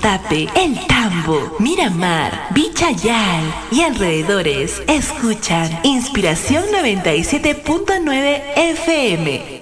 Guastape, El Tambo, Miramar, Vichayal y alrededores escuchan Inspiración 97.9 FM.